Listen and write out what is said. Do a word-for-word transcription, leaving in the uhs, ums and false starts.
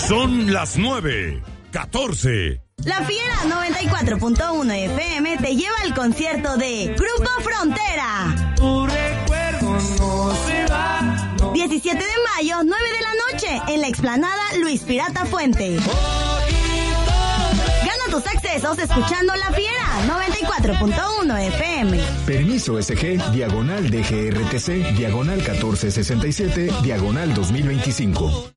Son las nueve, catorce. La Fiera noventa y cuatro punto uno F M te lleva al concierto de Grupo Frontera. Tu recuerdo no se va. No. diecisiete de mayo, nueve de la noche, en la explanada Luis Pirata Fuente. Gana tus accesos escuchando La Fiera noventa y cuatro punto uno F M. Permiso S G, diagonal D G R T C, diagonal catorce sesenta y siete, diagonal dos mil veinticinco.